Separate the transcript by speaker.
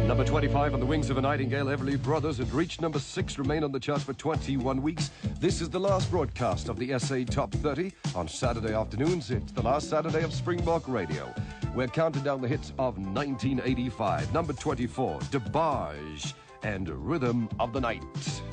Speaker 1: Number 25 on the Wings of a Nightingale, Everly Brothers had reached number 6, remain on the charts for 21 weeks. This is the last broadcast of the SA Top 30 on Saturday afternoons. It's the last Saturday of Springbok Radio. We're counting down the hits of 1985. Number 24, DeBarge and Rhythm of the Night.